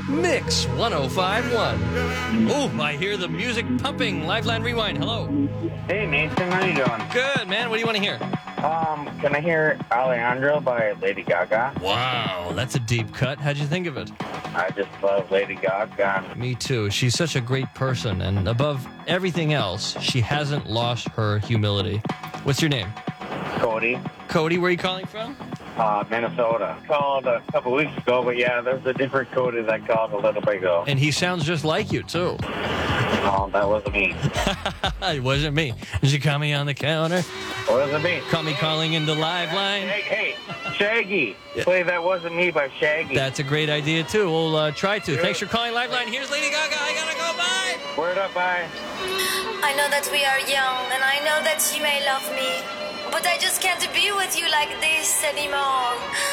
Mix 1051. Oh, I hear the music pumping. Liveline Rewind. Hello. Hey Nathan, how you doing? Good, man. What do you want to hear? Can I hear Alejandro by Lady Gaga? Wow, that's a deep cut. How'd you think of it? I just love Lady Gaga. Me too. She's such a great person, and above everything else, she hasn't lost her humility. What's your name? Cody, Cody, where are you calling from? Minnesota. Called a couple weeks ago, but yeah, there's a different Cody that called a little bit ago. And he sounds just like you, too. Oh, that wasn't me. It wasn't me. Did you call me on the counter? Wasn't me. Call me calling into Liveline? Hey, Shaggy. Play That Wasn't Me by Shaggy. That's a great idea, too. We'll try to. Thanks for calling Liveline. Here's Lady Gaga. I gotta go. Bye. Word up, bye. I know that we are young, and I know that you may love me, but I just can't be with you like this anymore.